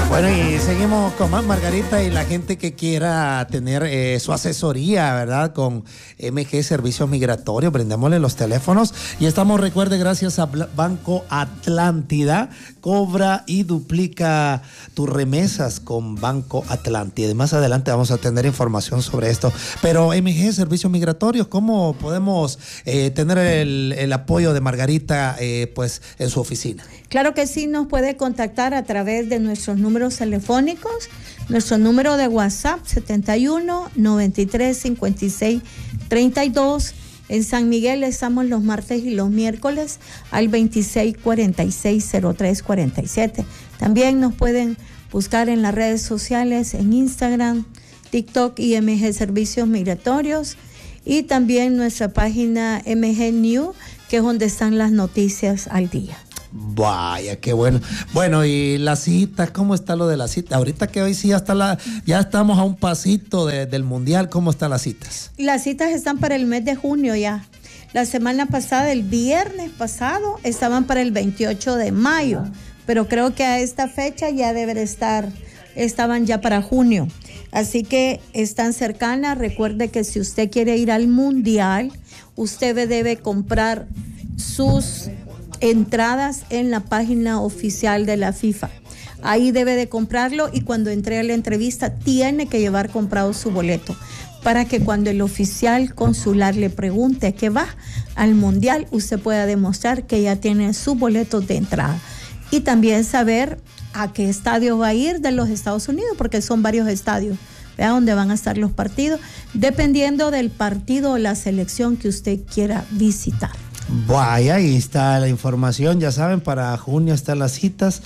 Bueno, y seguimos con más, Margarita, y la gente que quiera tener su asesoría, ¿verdad? Con MG Servicios Migratorios, brindémosle los teléfonos. Y estamos, recuerde, gracias a Banco Atlántida, cobra y duplica tus remesas con Banco Atlántida. Más adelante vamos a tener información sobre esto. Pero MG Servicios Migratorios, ¿cómo podemos tener el apoyo de Margarita pues en su oficina? Claro que sí, nos puede contactar a través de nuestros números telefónicos, nuestro número de WhatsApp 71 93 56 32. En San Miguel estamos los martes y los miércoles al 26 46 03 47. También nos pueden buscar en las redes sociales, en Instagram, TikTok y MG Servicios Migratorios, y también nuestra página MG New, que es donde están las noticias al día. Vaya, qué bueno. Bueno, y las citas, ¿cómo está lo de las citas? Ahorita que hoy sí ya estamos a un pasito del Mundial, ¿cómo están las citas? Las citas están para el mes de junio ya. La semana pasada, el viernes pasado, estaban para el 28 de mayo, pero creo que a esta fecha ya estaban ya para junio. Así que están cercanas. Recuerde que si usted quiere ir al Mundial, usted debe comprar sus entradas en la página oficial de la FIFA. Ahí debe de comprarlo, y cuando entre a la entrevista tiene que llevar comprado su boleto para que cuando el oficial consular le pregunte que va al Mundial, usted pueda demostrar que ya tiene su boleto de entrada. Y también saber a qué estadio va a ir de los Estados Unidos, porque son varios estadios, ¿verdad?, donde van a estar los partidos, dependiendo del partido o la selección que usted quiera visitar. Vaya, ahí está la información, ya saben, para junio están las citas,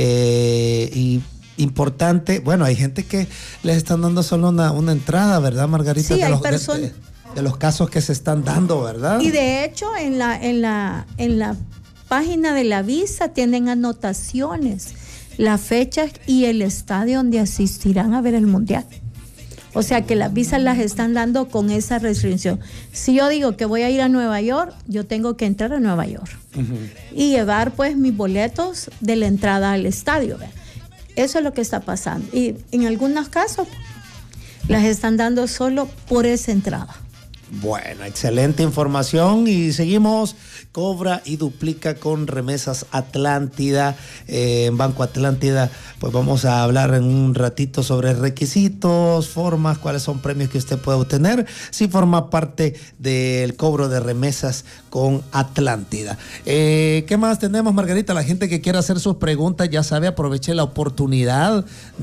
y importante, bueno, hay gente que les están dando solo una entrada, ¿verdad, Margarita? Sí, de los casos que se están dando, ¿verdad? Y de hecho, en la página de la visa tienen anotaciones, las fechas y el estadio donde asistirán a ver el Mundial. O sea que las visas las están dando con esa restricción. Si yo digo que voy a ir a Nueva York, yo tengo que entrar a Nueva York y llevar pues mis boletos de la entrada al estadio, ¿verdad? Eso es lo que está pasando. Y en algunos casos las están dando solo por esa entrada. Bueno, excelente información, y seguimos. Cobra y duplica con Remesas Atlántida, en Banco Atlántida. Pues vamos a hablar en un ratito sobre requisitos, formas, cuáles son premios que usted puede obtener si forma parte del cobro de remesas con Atlántida. ¿Qué más tenemos, Margarita? La gente que quiera hacer sus preguntas, ya sabe, aproveche la oportunidad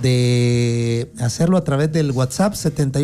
de hacerlo a través del WhatsApp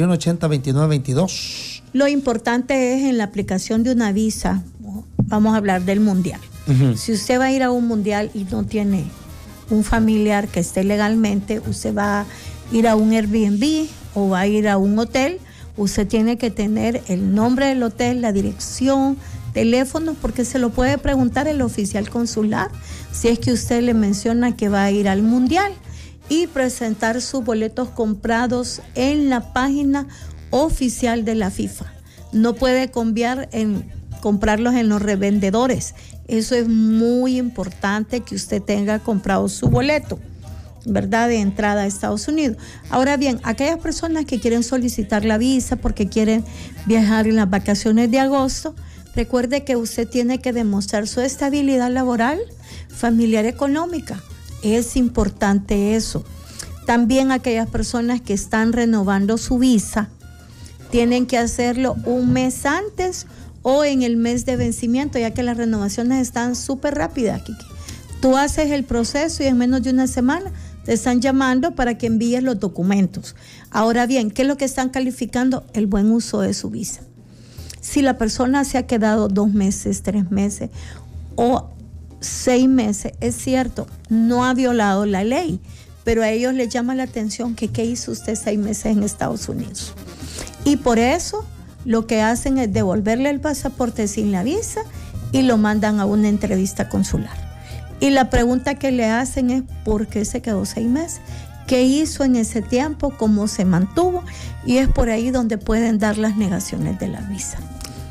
7180-2922. Lo importante es en la aplicación de una visa. Vamos a hablar del Mundial. Si usted va a ir a un Mundial y no tiene un familiar que esté legalmente, usted va a ir a un Airbnb o va a ir a un hotel, usted tiene que tener el nombre del hotel, la dirección, teléfono, porque se lo puede preguntar el oficial consular si es que usted le menciona que va a ir al Mundial, y presentar sus boletos comprados en la página oficial de la FIFA. No puede comprarlos en los revendedores. Eso es muy importante, que usted tenga comprado su boleto, ¿verdad?, de entrada a Estados Unidos. Ahora bien, aquellas personas que quieren solicitar la visa porque quieren viajar en las vacaciones de agosto, recuerde que usted tiene que demostrar su estabilidad laboral, familiar, económica. Es importante eso. También aquellas personas que están renovando su visa tienen que hacerlo un mes antes o en el mes de vencimiento, ya que las renovaciones están súper rápidas, Kiki. Tú haces el proceso y en menos de una semana te están llamando para que envíes los documentos. Ahora bien, ¿qué es lo que están calificando? El buen uso de su visa. Si la persona se ha quedado 2 meses, 3 meses o 6 meses, es cierto, no ha violado la ley, pero a ellos les llama la atención que qué hizo usted 6 meses en Estados Unidos. Y por eso lo que hacen es devolverle el pasaporte sin la visa y lo mandan a una entrevista consular. Y la pregunta que le hacen es ¿por qué se quedó 6 meses? ¿Qué hizo en ese tiempo? ¿Cómo se mantuvo? Y es por ahí donde pueden dar las negaciones de la visa.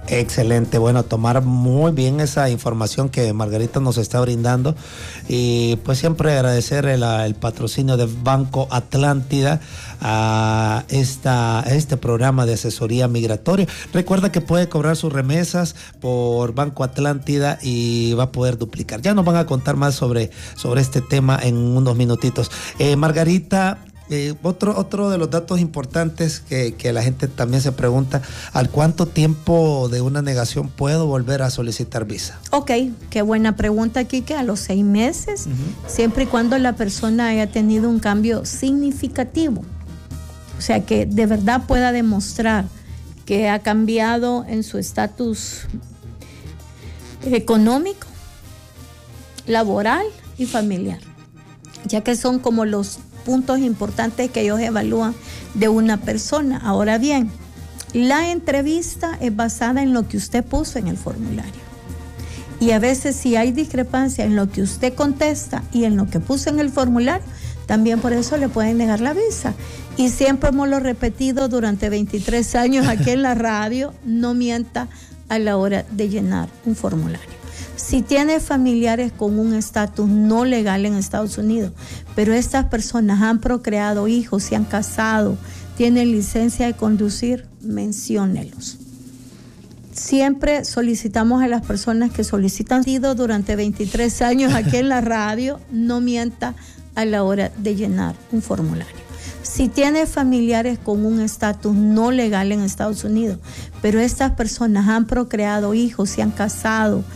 Excelente, bueno, tomar muy bien esa información que Margarita nos está brindando y pues siempre agradecer el patrocinio de Banco Atlántida a este programa de asesoría migratoria. Recuerda que puede cobrar sus remesas por Banco Atlántida y va a poder duplicar. Ya nos van a contar más sobre este tema en unos minutitos. Margarita, otro de los datos importantes que la gente también se pregunta, ¿al cuánto tiempo de una negación puedo volver a solicitar visa? Ok, qué buena pregunta, Quique. A los 6 meses, siempre y cuando la persona haya tenido un cambio significativo. O sea, que de verdad pueda demostrar que ha cambiado en su estatus económico, laboral y familiar, ya que son como los puntos importantes que ellos evalúan de una persona. Ahora bien, la entrevista es basada en lo que usted puso en el formulario. Y a veces si hay discrepancia en lo que usted contesta y en lo que puso en el formulario, también por eso le pueden negar la visa. Y siempre hemos lo repetido durante 23 años aquí en la radio, no mienta a la hora de llenar un formulario. Si tiene familiares con un estatus no legal en Estados Unidos, pero estas personas han procreado hijos, se han casado, tienen licencia de conducir, menciónelos. Siempre solicitamos a las personas que solicitan durante 23 años aquí en la radio, no mienta a la hora de llenar un formulario. Si tiene familiares con un estatus no legal en Estados Unidos, pero estas personas han procreado hijos, se han casado,